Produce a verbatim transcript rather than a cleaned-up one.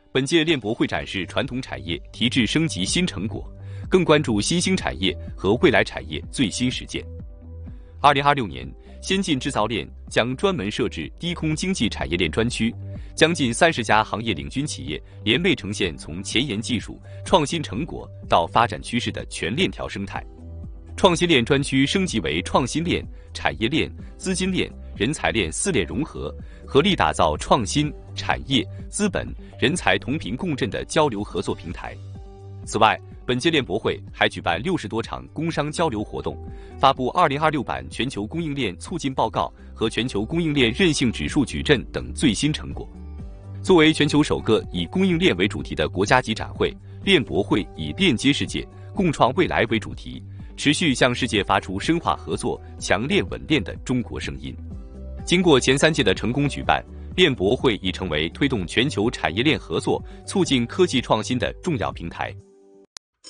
本届链博会展示传统产业提质升级新成果，更关注新兴产业和未来产业最新实践。二零二六年，先进制造链将专门设置低空经济产业链专区，将近三十家行业领军企业联袂呈现从前沿技术、创新成果到发展趋势的全链条生态。创新链专区升级为创新链、产业链、资金链、人才链四链融合，合力打造创新、产业、资本、人才同频共振的交流合作平台。此外，本届链博会还举办六十多场工商交流活动，发布二零二六版全球供应链促进报告和全球供应链韧性指数矩阵等最新成果。作为全球首个以供应链为主题的国家级展会，链博会以链接世界、共创未来为主题，持续向世界发出深化合作、强链稳链的中国声音。经过前三届的成功举办，链博会已成为推动全球产业链合作、促进科技创新的重要平台。